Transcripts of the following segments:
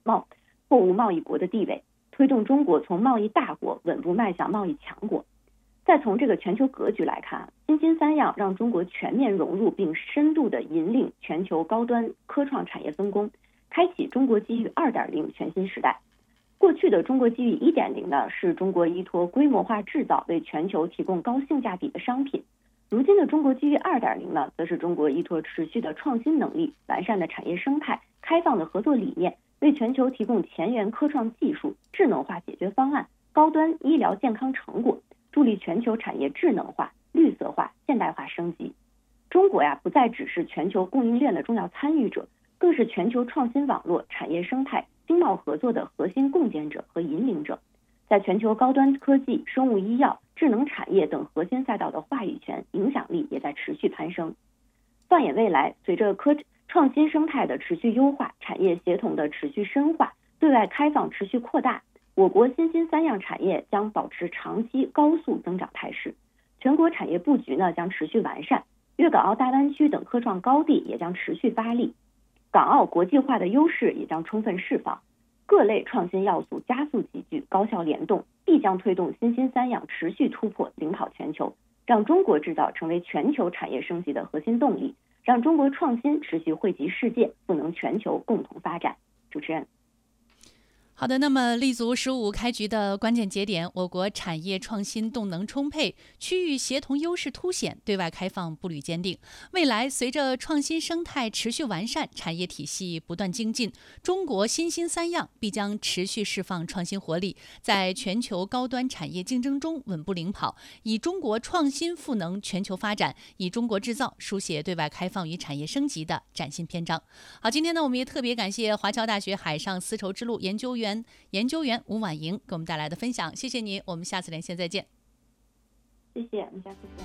货物贸易国的地位，推动中国从贸易大国稳步迈向贸易强国。再从这个全球格局来看，新兴三样让中国全面融入并深度的引领全球高端科创产业分工，开启中国机遇 2.0 全新时代。过去的中国机遇 1.0 呢，是中国依托规模化制造为全球提供高性价比的商品。如今的中国机遇 2.0 呢，则是中国依托持续的创新能力、完善的产业生态、开放的合作理念，为全球提供前沿科创技术、智能化解决方案、高端医疗健康成果，助力全球产业智能化、绿色化、现代化升级。中国不再只是全球供应链的重要参与者，更是全球创新网络、产业生态、经贸合作的核心共建者和引领者。在全球高端科技、生物医药、智能产业等核心赛道的话语权、影响力也在持续攀升。放眼未来，随着创新生态的持续优化，产业协同的持续深化，对外开放持续扩大，我国新兴三样产业将保持长期高速增长态势。全国产业布局呢将持续完善，粤港澳大湾区等科创高地也将持续发力，港澳国际化的优势也将充分释放。各类创新要素加速集聚，高效联动，必将推动新兴三样持续突破，领跑全球，让中国制造成为全球产业升级的核心动力，让中国创新持续惠及世界，赋能全球共同发展。主持人。 好的，那么立足“十五”开局的关键节点，我国产业创新动能充沛，区域协同优势凸显，对外开放步履坚定。未来随着创新生态持续完善，产业体系不断精进，中国新兴三样必将持续释放创新活力，在全球高端产业竞争中稳步领跑，以中国创新赋能全球发展，以中国制造书写对外开放与产业升级的崭新篇章。好，今天呢，我们也特别感谢华侨大学海上丝绸之路研究员吴婉莹给我们带来的分享，谢谢你，我们下次连线再见。 谢谢，我们下次见。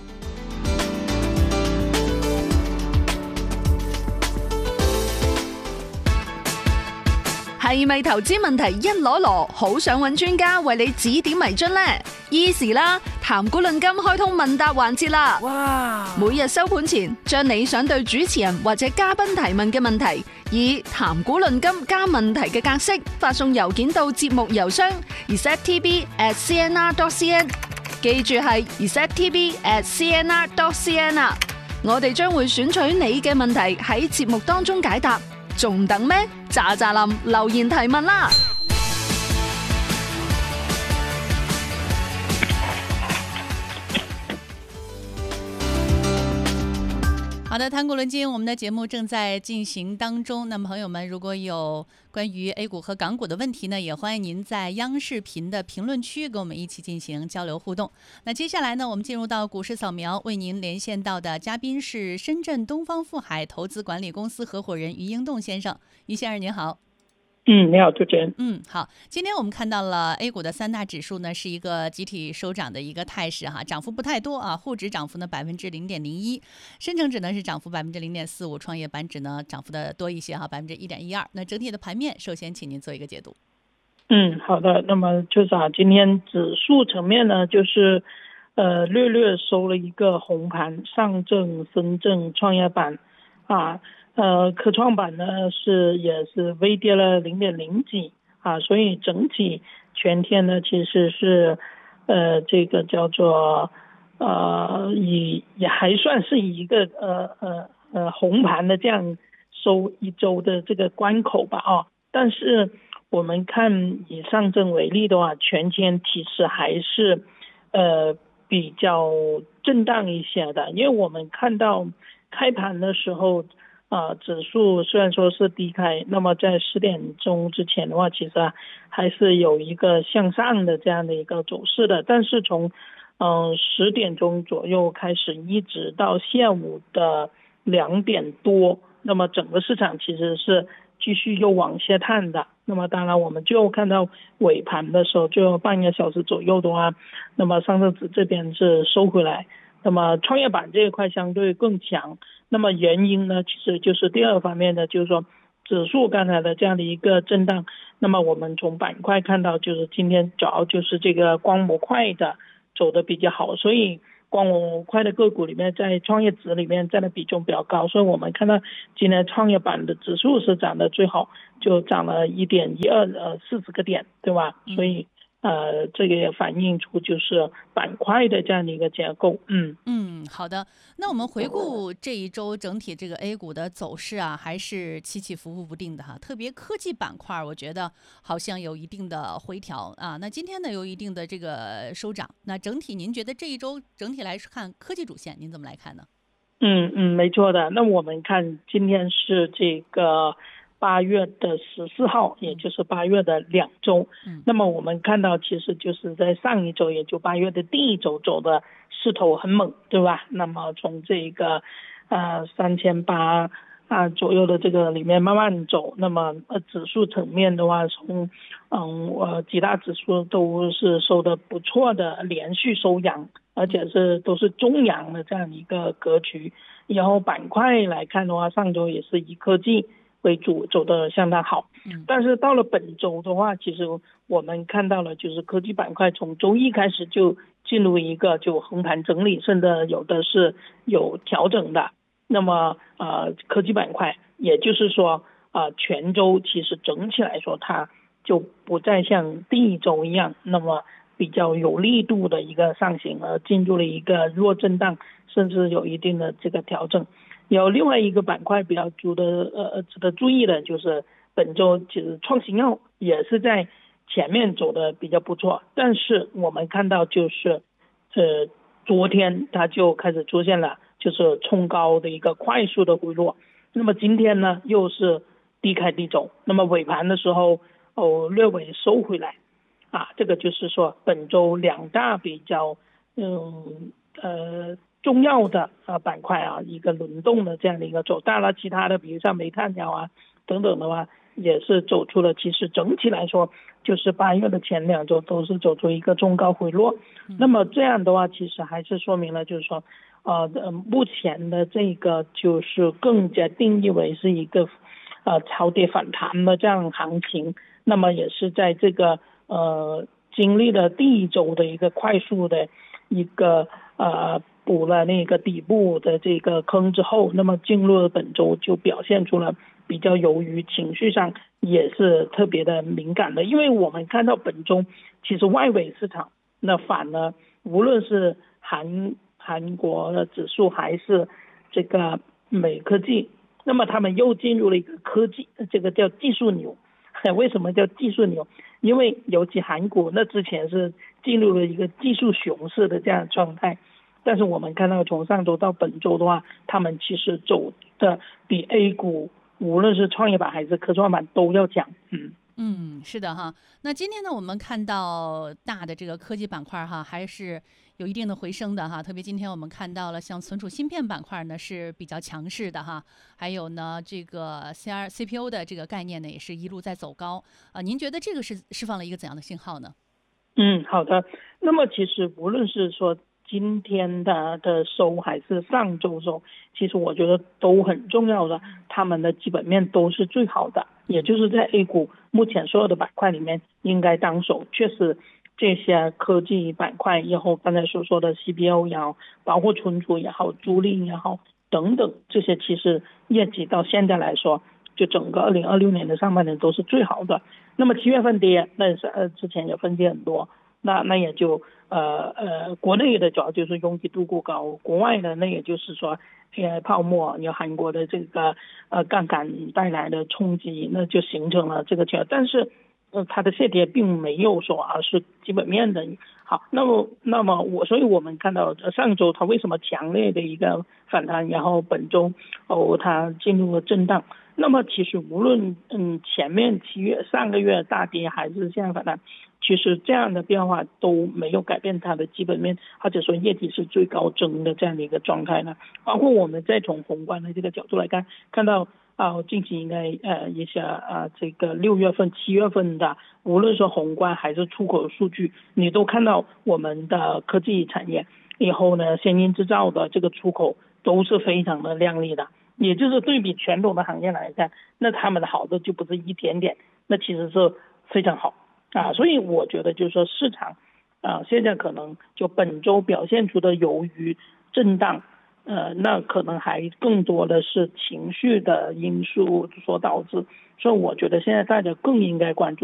係咪投資問題一籮籮，好想揾專家為你指點迷津呢？Easy 啦，談股論金開通問答環節啦！哇！每日收盤前，將你想對主持人或者嘉賓提問嘅問題，以談股論金加問題嘅格式發送郵件到節目郵箱 receptv@cnr.cn， 記住係 receptv@cnr.cn 啊！我哋將會選取你嘅問題喺節目當中解答，仲等咩？喳喳林留言提問啦！ 好的，谈股论金，我们的节目正在进行当中。那么朋友们，如果有关于 A 股和港股的问题呢，也欢迎您在央视频的评论区跟我们一起进行交流互动。那接下来呢，我们进入到股市扫描，为您连线到的嘉宾是深圳东方富海投资管理公司合伙人于英栋先生。于先生您好。 你好，主持人。 好，今天我们看到了 A 股的三大指数呢是一个集体收涨的一个态势哈，涨幅不太多啊，沪指涨幅呢 0.01%， 深成指呢是涨幅 0.045%， 创业板指呢涨幅的多一些哈 1.12%。 那整体的盘面，首先请您做一个解读。 好的，那么就是今天指数层面呢，就是略略收了一个红盘，上证、深证、创业板科创板呢也是微跌了0.0几所以整体全天呢其实是这个叫做也还算是一个红盘的这样收一周的这个关口吧但是我们看以上证为例的话，全天其实还是比较震荡一些的，因为我们看到开盘的时候指数虽然说是低开，那么在10点钟之前的话，其实还是有一个向上的这样的一个走势的，但是从10点钟左右开始，一直到下午的2点多，那么整个市场其实是继续又往下探的。那么当然我们就看到尾盘的时候，就半个小时左右的话，那么上证指这边是收回来，那么创业板这一块相对更强。那么原因呢，其实就是第二方面呢，就是说指数刚才的这样的一个震荡，那么我们从板块看到，就是今天主要就是这个光模块的走得比较好，所以光模块的个股里面，在创业指里面占的比重比较高，所以我们看到今年创业板的指数是涨得最好，就涨了1.1240个点，对吧？所以这个也反映出就是板块的这样的一个结构。 好的。那我们回顾这一周整体这个 A 股的走势啊，还是起起伏伏不定的哈。特别科技板块，我觉得好像有一定的回调啊。那今天呢，有一定的这个收涨。那整体您觉得这一周整体来看科技主线，您怎么来看呢？ 没错的。那我们看今天是这个8月14号，也就是8月的2周。那么我们看到其实就是在上一周，也就8月的第一周走的势头很猛，对吧？那么从这个3800左右的这个里面慢慢走，那么指数层面的话，从几大指数都是收的不错的，连续收阳，而且都是中阳的这样一个格局。然后板块来看的话，上周也是以科技为主，走得相当好。但是到了本周的话，其实我们看到了就是科技板块从周一开始就进入一个就横盘整理，甚至有的是有调整的。那么科技板块也就是说全周其实整体来说它就不再像第一周一样那么比较有力度的一个上行，而进入了一个弱震荡，甚至有一定的这个调整。有另外一个板块比较值得注意的就是本周其实创新药也是在前面走的比较不错，但是我们看到就是昨天它就开始出现了就是冲高的一个快速的回落，那么今天呢又是低开低走，那么尾盘的时候略微收回来这个就是说本周两大比较重要的板块一个轮动的这样的一个走，当然其他的比如像煤炭药等等的话也是走出了，其实整体来说就是8月的前2周都是走出一个中高回落。那么这样的话其实还是说明了就是说目前的这个就是更加定义为是一个超跌反弹的这样行情，那么也是在这个经历了第一周的一个快速的一个补了那个底部的这个坑之后，那么进入了本周就表现出了比较由于情绪上也是特别的敏感的。因为我们看到本周其实外围市场那反而无论是韩国的指数还是这个美科技，那么他们又进入了一个科技这个叫技术牛。为什么叫技术牛？因为尤其韩国那之前是进入了一个技术熊市的这样的状态，但是我们看到从上周到本周的话，他们其实走的比 A 股无论是创业板还是科创板都要强。 是的哈。那今天呢，我们看到大的这个科技板块还是有一定的回升的哈。特别今天我们看到了像存储芯片板块呢是比较强势的哈，还有呢这个 CPU 的这个概念呢也是一路在走高您觉得这个是释放了一个怎样的信号呢？ 好的。那么其实无论是说今天的收还是上周收，其实我觉得都很重要的，他们的基本面都是最好的，也就是在 A 股目前所有的板块里面应该当手。确实这些科技板块以后刚才所说的 CPU 也好，包括存储也好，租赁也好等等，这些其实业绩到现在来说就整个2026年的上半年都是最好的。那么7月份跌，那是之前也分跌很多，那也就国内的主要就是拥挤度过高，国外的那也就是说泡沫，有韩国的这个杠杆带来的冲击，那就形成了这个情况。但是它的下跌并没有说是基本面的好。那么所以我们看到上周它为什么强烈的一个反弹，然后本周它进入了震荡。那么其实无论前面7月上个月大跌还是现在反弹，其实这样的变化都没有改变它的基本面，或者说业绩是最高增的这样的一个状态呢。包括我们再从宏观的这个角度来看到近期应该一下这个6月份7月份的无论说宏观还是出口数据，你都看到我们的科技产业以后呢先进制造的这个出口都是非常的亮丽的，也就是对比传统的行业来看，那他们的好的就不是一点点，那其实是非常好所以我觉得就是说市场现在可能就本周表现出的由于震荡，那可能还更多的是情绪的因素所导致，所以我觉得现在大家更应该关注